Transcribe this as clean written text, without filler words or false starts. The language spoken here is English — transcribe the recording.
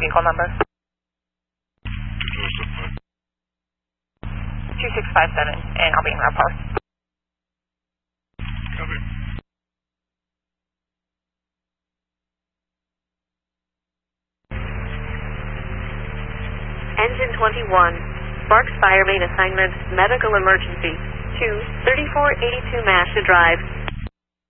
vehicle number? 2657, and I'll be in route post. Copy. Engine 21, Sparks Fire Main Assignment, Medical Emergency, to 3482 Masha Drive.